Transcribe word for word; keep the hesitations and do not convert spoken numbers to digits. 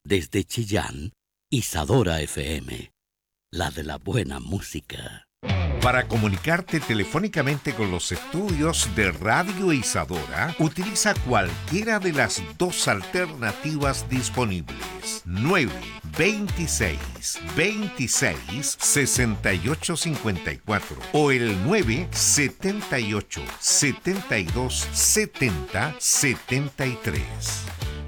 Desde Chillán, Isadora F M, la de la buena música. Para comunicarte telefónicamente con los estudios de Radio Isadora, utiliza cualquiera de las dos alternativas disponibles. nueve veintiséis veintiséis sesenta y ocho cincuenta y cuatro o el nueve setenta y ocho setenta y dos setenta setenta y tres.